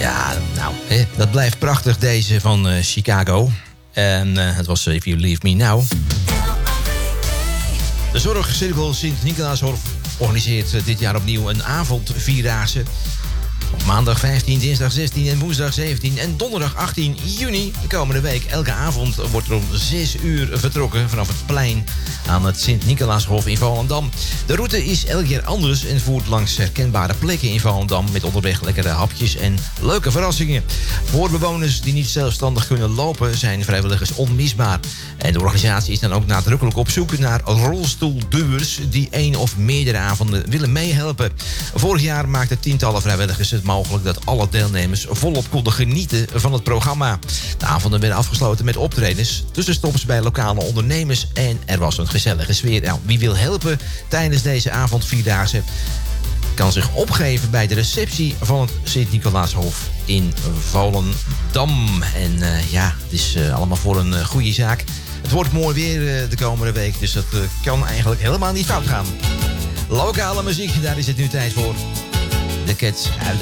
Ja, nou, dat blijft prachtig, deze van Chicago. En het was If You Leave Me Now. De Zorgcirkel Sint-Nicolaashof organiseert dit jaar opnieuw een avondvierdaagse. Op maandag 15, dinsdag 16 en woensdag 17 en donderdag 18 juni de komende week. Elke avond wordt er om 6 uur vertrokken vanaf het plein aan het Sint-Nicolaashof in Volendam. De route is elk jaar anders en voert langs herkenbare plekken in Volendam met onderweg lekkere hapjes en leuke verrassingen. Voor bewoners die niet zelfstandig kunnen lopen zijn vrijwilligers onmisbaar. En de organisatie is dan ook nadrukkelijk op zoek naar rolstoelduwers die 1 of meerdere avonden willen meehelpen. Vorig jaar maakten tientallen vrijwilligers het mogelijk dat alle deelnemers volop konden genieten van het programma. De avonden werden afgesloten met optredens, tussenstops bij lokale ondernemers en er was een gezellige sfeer. Nou, wie wil helpen tijdens deze avondvierdaagse kan zich opgeven bij de receptie van het Sint-Nicolaashof in Volendam. En ja, het is allemaal voor een goede zaak. Het wordt mooi weer de komende week, dus dat kan eigenlijk helemaal niet fout gaan. Lokale muziek, daar is het nu tijd voor. De Cats uit